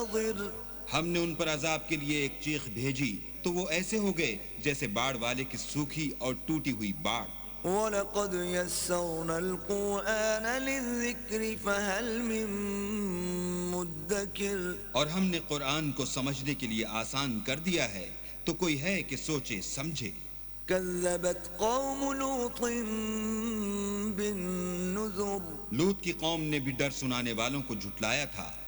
हमने उन पर अजाब के लिए एक चीख भेजी तो वो ऐसे हो गए जैसे बाढ़ वाले की सूखी और टूटी हुई बाढ़। वलक़द यस्सरनल क़ुरआन लिज़्ज़िक्रि फ़हल मिन मुद्दकिर। और हमने कुरान को समझने के लिए आसान कर दिया है, तो कोई है कि सोचे समझे। कज़्ज़बत क़ौम लूतिन बिन्नुज़ुर। लूत की कौम ने भी डर सुनाने वालों को झुटलाया था।